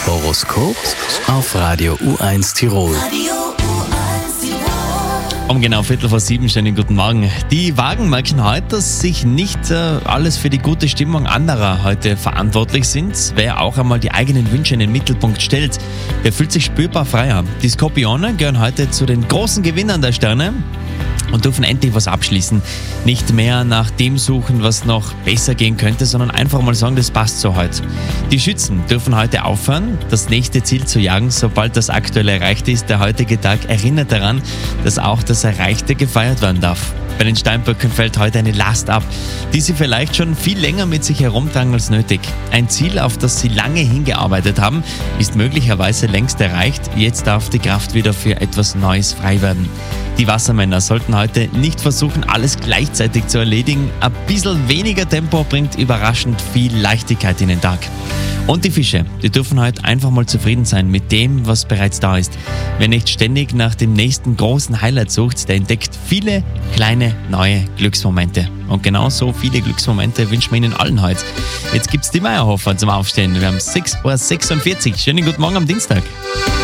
Horoskop auf Radio U1 Tirol. Um genau 6:45, schönen guten Morgen. Die Wagen merken heute, dass sich nicht alles für die gute Stimmung anderer heute verantwortlich sind. Wer auch einmal die eigenen Wünsche in den Mittelpunkt stellt, der fühlt sich spürbar freier. Die Skorpione gehören heute zu den großen Gewinnern der Sterne und dürfen endlich was abschließen. Nicht mehr nach dem suchen, was noch besser gehen könnte, sondern einfach mal sagen, das passt so heute. Die Schützen dürfen heute aufhören, das nächste Ziel zu jagen, sobald das aktuelle erreicht ist. Der heutige Tag erinnert daran, dass auch das Erreichte gefeiert werden darf. Bei den Steinböcken fällt heute eine Last ab, die sie vielleicht schon viel länger mit sich herumtragen als nötig. Ein Ziel, auf das sie lange hingearbeitet haben, ist möglicherweise längst erreicht. Jetzt darf die Kraft wieder für etwas Neues frei werden. Die Wassermänner sollten heute nicht versuchen, alles gleichzeitig zu erledigen. Ein bisschen weniger Tempo bringt überraschend viel Leichtigkeit in den Tag. Und die Fische, die dürfen heute einfach mal zufrieden sein mit dem, was bereits da ist. Wer nicht ständig nach dem nächsten großen Highlight sucht, der entdeckt viele kleine neue Glücksmomente. Und genau so viele Glücksmomente wünschen wir Ihnen allen heute. Jetzt gibt's die Meierhofer zum Aufstehen. Wir haben 6:46 Uhr. Schönen guten Morgen am Dienstag.